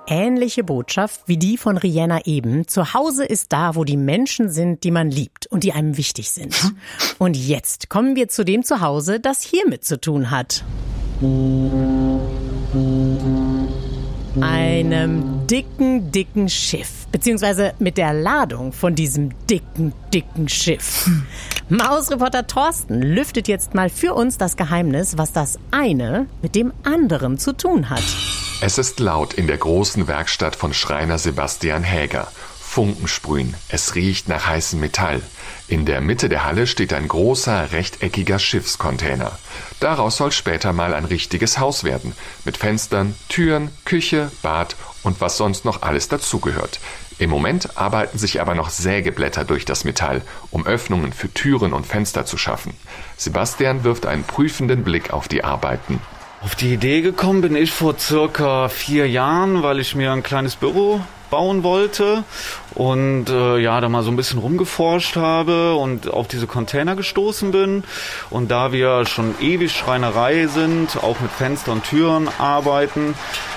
ähnliche Botschaft wie die von Rihanna eben. Zu Hause ist da, wo die Menschen sind, die man liebt und die einem wichtig sind. Und jetzt kommen wir zu dem Zuhause, das hiermit zu tun hat. Einem dicken Schiff, beziehungsweise mit der Ladung von diesem dicken Schiff. Mausreporter Thorsten lüftet jetzt mal für uns das Geheimnis, was das eine mit dem anderen zu tun hat. Es ist laut in der großen Werkstatt von Schreiner Sebastian Häger. Funken sprühen, es riecht nach heißem Metall. In der Mitte der Halle steht ein großer, rechteckiger Schiffscontainer. Daraus soll später mal ein richtiges Haus werden. Mit Fenstern, Türen, Küche, Bad und was sonst noch alles dazugehört. Im Moment arbeiten sich aber noch Sägeblätter durch das Metall, um Öffnungen für Türen und Fenster zu schaffen. Sebastian wirft einen prüfenden Blick auf die Arbeiten. Auf die Idee gekommen bin ich vor circa 4 Jahren, weil ich mir ein kleines Büro bauen wollte und da mal so ein bisschen rumgeforscht habe und auf diese Container gestoßen bin. Und da wir schon ewig Schreinerei sind, auch mit Fenster und Türen arbeiten,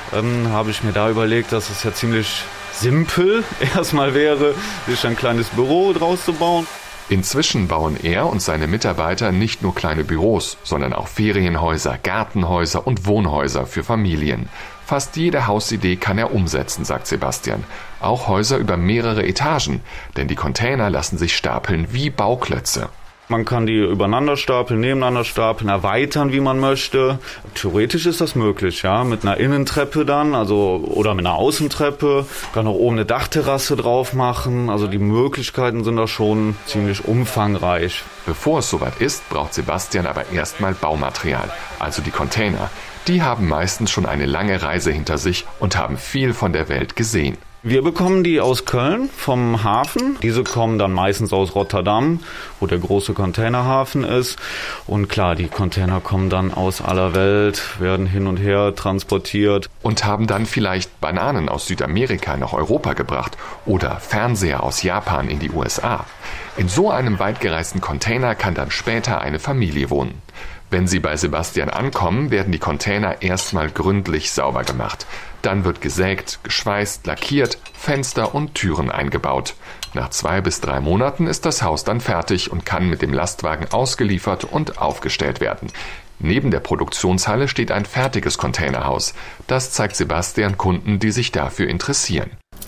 habe ich mir da überlegt, dass es ja ziemlich simpel erstmal wäre, sich ein kleines Büro draus zu bauen. Inzwischen bauen er und seine Mitarbeiter nicht nur kleine Büros, sondern auch Ferienhäuser, Gartenhäuser und Wohnhäuser für Familien. Fast jede Hausidee kann er umsetzen, sagt Sebastian. Auch Häuser über mehrere Etagen, denn die Container lassen sich stapeln wie Bauklötze. Man kann die übereinander stapeln, nebeneinander stapeln, erweitern, wie man möchte. Theoretisch ist das möglich, ja, mit einer Innentreppe dann, oder mit einer Außentreppe. Kann auch oben eine Dachterrasse drauf machen. Also die Möglichkeiten sind da schon ziemlich umfangreich. Bevor es soweit ist, braucht Sebastian aber erstmal Baumaterial, also die Container. Die haben meistens schon eine lange Reise hinter sich und haben viel von der Welt gesehen. Wir bekommen die aus Köln vom Hafen. Diese kommen dann meistens aus Rotterdam, wo der große Containerhafen ist. Und klar, die Container kommen dann aus aller Welt, werden hin und her transportiert. Und haben dann vielleicht Bananen aus Südamerika nach Europa gebracht oder Fernseher aus Japan in die USA. In so einem weitgereisten Container kann dann später eine Familie wohnen. Wenn sie bei Sebastian ankommen, werden die Container erstmal gründlich sauber gemacht. Dann wird gesägt, geschweißt, lackiert, Fenster und Türen eingebaut. Nach 2 bis 3 Monaten ist das Haus dann fertig und kann mit dem Lastwagen ausgeliefert und aufgestellt werden. Neben der Produktionshalle steht ein fertiges Containerhaus. Das zeigt Sebastian Kunden, die sich dafür interessieren.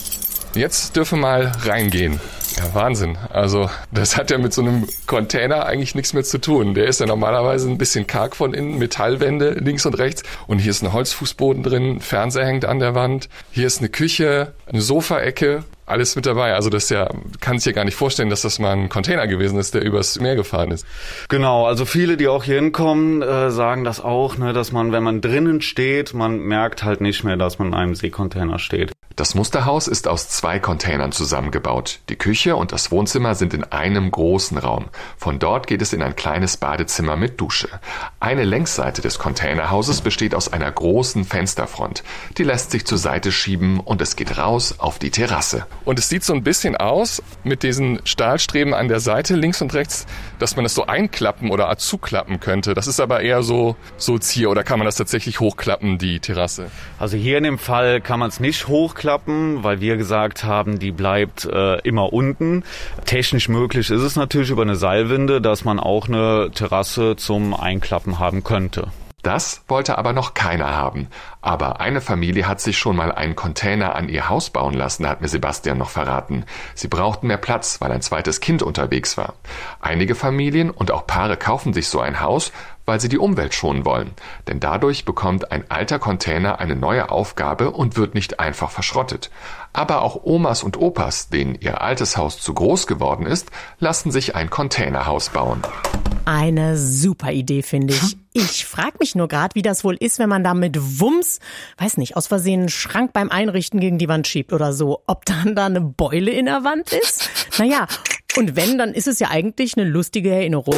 Jetzt dürfen wir mal reingehen. Ja, Wahnsinn. Also das hat ja mit so einem Container eigentlich nichts mehr zu tun. Der ist ja normalerweise ein bisschen karg von innen, Metallwände links und rechts. Und hier ist ein Holzfußboden drin, Fernseher hängt an der Wand. Hier ist eine Küche, eine Sofaecke, alles mit dabei. Also das ja, kann sich ja gar nicht vorstellen, dass das mal ein Container gewesen ist, der übers Meer gefahren ist. Genau, also viele, die auch hier hinkommen, sagen das auch, ne, dass man, wenn man drinnen steht, man merkt halt nicht mehr, dass man in einem Seekontainer steht. Das Musterhaus ist aus 2 Containern zusammengebaut. Die Küche und das Wohnzimmer sind in einem großen Raum. Von dort geht es in ein kleines Badezimmer mit Dusche. Eine Längsseite des Containerhauses besteht aus einer großen Fensterfront. Die lässt sich zur Seite schieben und es geht raus auf die Terrasse. Und es sieht so ein bisschen aus mit diesen Stahlstreben an der Seite links und rechts, dass man das so einklappen oder zuklappen könnte. Das ist aber eher so Zier, oder kann man das tatsächlich hochklappen, die Terrasse? Also hier in dem Fall kann man es nicht hochklappen, weil wir gesagt haben, die bleibt immer unten. Technisch möglich ist es natürlich über eine Seilwinde, dass man auch eine Terrasse zum Einklappen haben könnte. Das wollte aber noch keiner haben. Aber eine Familie hat sich schon mal einen Container an ihr Haus bauen lassen, hat mir Sebastian noch verraten. Sie brauchten mehr Platz, weil ein zweites Kind unterwegs war. Einige Familien und auch Paare kaufen sich so ein Haus, weil sie die Umwelt schonen wollen. Denn dadurch bekommt ein alter Container eine neue Aufgabe und wird nicht einfach verschrottet. Aber auch Omas und Opas, denen ihr altes Haus zu groß geworden ist, lassen sich ein Containerhaus bauen. Eine super Idee, finde ich. Ich frage mich nur gerade, wie das wohl ist, wenn man da mit Wumms, weiß nicht, aus Versehen einen Schrank beim Einrichten gegen die Wand schiebt oder so. Ob dann da eine Beule in der Wand ist? Naja, und wenn, dann ist es ja eigentlich eine lustige Erinnerung.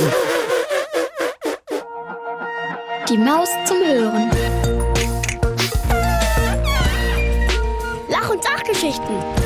Die Maus zum Hören. Lach- und Sachgeschichten.